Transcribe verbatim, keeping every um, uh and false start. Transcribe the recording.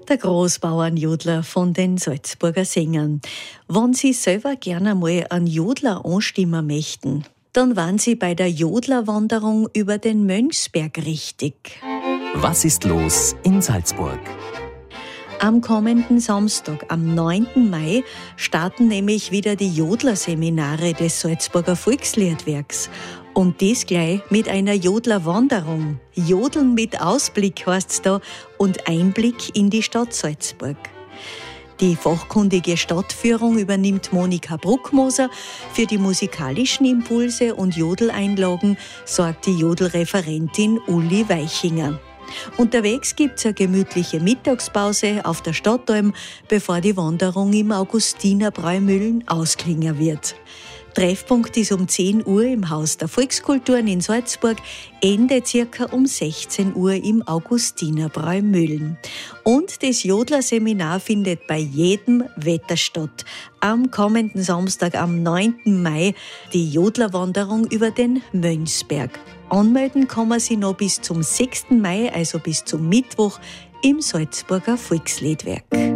Der Großbauernjodler von den Salzburger Sängern. Wenn Sie selber gerne mal einen Jodler anstimmen möchten, dann waren Sie bei der Jodlerwanderung über den Mönchsberg richtig. Was ist los in Salzburg? Am kommenden Samstag, am neunten Mai, starten nämlich wieder die Jodlerseminare des Salzburger Volksliedwerks. Und das gleich mit einer Jodlerwanderung. Jodeln mit Ausblick heißt's da und Einblick in die Stadt Salzburg. Die fachkundige Stadtführung übernimmt Monika Bruckmoser. Für die musikalischen Impulse und Jodeleinlagen sorgt die Jodelreferentin Uli Weichinger. Unterwegs gibt's eine gemütliche Mittagspause auf der Stadtalm, bevor die Wanderung im Augustinerbräu Mühlen ausklingen wird. Treffpunkt ist um zehn Uhr im Haus der Volkskulturen in Salzburg, Ende circa um sechzehn Uhr im Augustinerbräu Mühlen. Und das Jodlerseminar findet bei jedem Wetter statt. Am kommenden Samstag, am neunten Mai, die Jodlerwanderung über den Mönchsberg. Anmelden kann man sich noch bis zum sechsten Mai, also bis zum Mittwoch, im Salzburger Volksliedwerk.